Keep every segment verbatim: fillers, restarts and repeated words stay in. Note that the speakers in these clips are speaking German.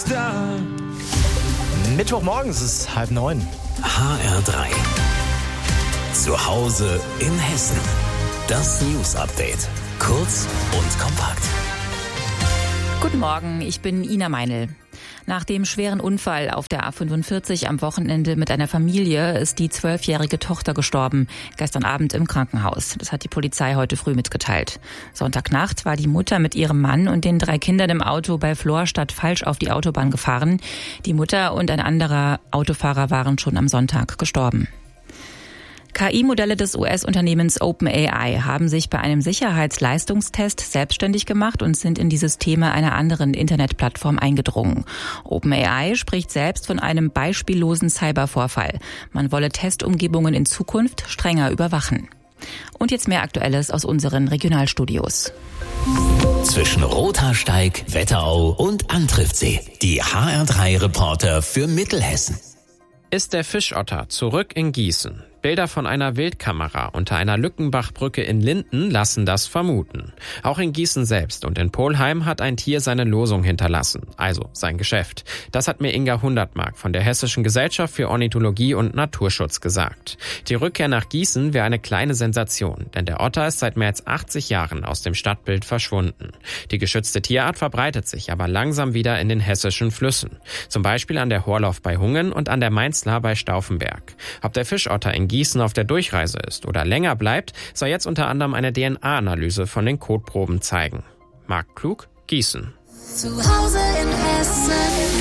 Star. Mittwochmorgens ist halb neun. H R drei. Zu Hause in Hessen. Das News Update. Kurz und kompakt. Guten Morgen, ich bin Ina Meinl. Nach dem schweren Unfall auf der A fünfundvierzig am Wochenende mit einer Familie ist die zwölfjährige Tochter gestorben, gestern Abend im Krankenhaus. Das hat die Polizei heute früh mitgeteilt. Sonntagnacht war die Mutter mit ihrem Mann und den drei Kindern im Auto bei Florstadt falsch auf die Autobahn gefahren. Die Mutter und ein anderer Autofahrer waren schon am Sonntag gestorben. K I-Modelle des U S-Unternehmens OpenAI haben sich bei einem Sicherheitsleistungstest selbstständig gemacht und sind in die Systeme einer anderen Internetplattform eingedrungen. OpenAI spricht selbst von einem beispiellosen Cybervorfall. Man wolle Testumgebungen in Zukunft strenger überwachen. Und jetzt mehr Aktuelles aus unseren Regionalstudios. Zwischen Rothaarsteig, Wetterau und Antriftsee. Die H R drei Reporter für Mittelhessen. Ist der Fischotter zurück in Gießen? Bilder von einer Wildkamera unter einer Lückenbachbrücke in Linden lassen das vermuten. Auch in Gießen selbst und in Polheim hat ein Tier seine Losung hinterlassen, also sein Geschäft. Das hat mir Inga Hundertmark von der Hessischen Gesellschaft für Ornithologie und Naturschutz gesagt. Die Rückkehr nach Gießen wäre eine kleine Sensation, denn der Otter ist seit mehr als achtzig Jahren aus dem Stadtbild verschwunden. Die geschützte Tierart verbreitet sich aber langsam wieder in den hessischen Flüssen. Zum Beispiel an der Horlauf bei Hungen und an der Mainzlar bei Stauffenberg. Ob der Fischotter in Gießen auf der Durchreise ist oder länger bleibt, soll jetzt unter anderem eine D N A-Analyse von den Kotproben zeigen. Marc Klug, Gießen. Zu Hause in Hessen.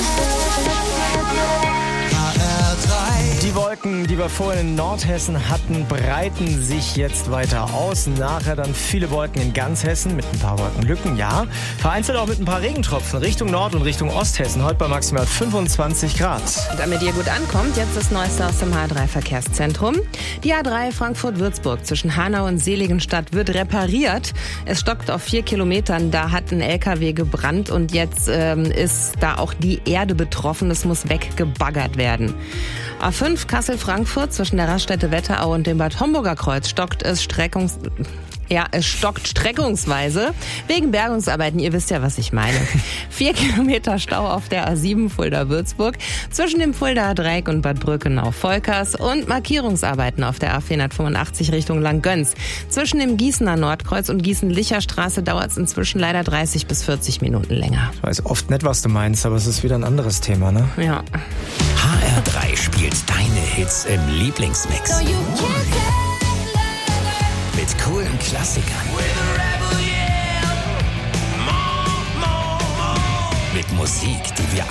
Die Wolken, die wir vorhin in Nordhessen hatten, breiten sich jetzt weiter aus. Nachher dann viele Wolken in ganz Hessen mit ein paar Wolkenlücken, ja. Vereinzelt auch mit ein paar Regentropfen Richtung Nord- und Richtung Osthessen. Heute bei maximal fünfundzwanzig Grad. Damit ihr gut ankommt, jetzt das Neueste aus dem H drei Verkehrszentrum. Die A drei Frankfurt-Würzburg zwischen Hanau und Seligenstadt wird repariert. Es stockt auf vier Kilometern. Da hat ein L K W gebrannt und jetzt ähm, ist da auch die Erde betroffen. Es muss weggebaggert werden. A fünf Kassel-Frankfurt zwischen der Raststätte Wetterau und dem Bad Homburger Kreuz stockt es Streckungs... Ja, es stockt streckungsweise wegen Bergungsarbeiten. Ihr wisst ja, was ich meine. Vier Kilometer Stau auf der A sieben Fulda-Würzburg zwischen dem Fuldaer Dreieck und Bad Brückenau-Volkers und Markierungsarbeiten auf der A vierhundertfünfundachtzig Richtung Langgöns. Zwischen dem Gießener Nordkreuz und Gießen-Licher-Straße dauert es inzwischen leider dreißig bis vierzig Minuten länger. Ich weiß oft nicht, was du meinst, aber es ist wieder ein anderes Thema, ne? Ja. H R drei spielt deine Hits im Lieblingsmix. Mit coolen Klassikern. Mit Musik, die wir